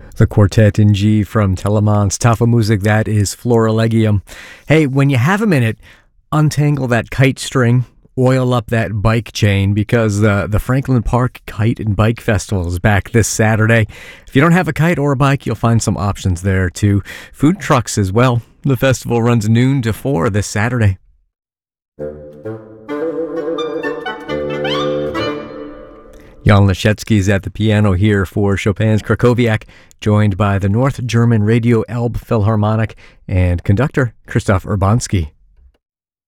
The Quartet in G from Telemann's Tafel Musik, that is Florilegium. Hey, when you have a minute, untangle that kite string, oil up that bike chain, because the Franklin Park Kite and Bike Festival is back this Saturday. If you don't have a kite or a bike, you'll find some options there too. Food trucks as well. The festival runs noon to 4 this Saturday. Jan Leschetski is at the piano here for Chopin's Krakowiak, joined by the North German Radio Elbe Philharmonic and conductor Christoph Urbanski.